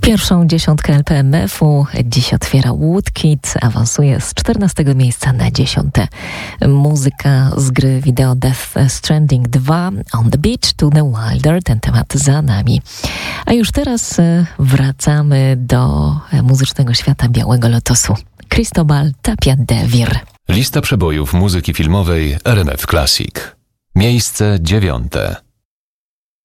Pierwszą dziesiątkę LPMF-u dziś otwiera Woodkid, awansuje z 14 miejsca na 10. Muzyka z gry wideo Death Stranding 2, On the Beach to the Wilder, ten temat za nami. A już teraz wracamy do muzycznego świata Białego Lotosu. Cristobal Tapia de Vir. Lista przebojów muzyki filmowej RMF Classic. Miejsce 9.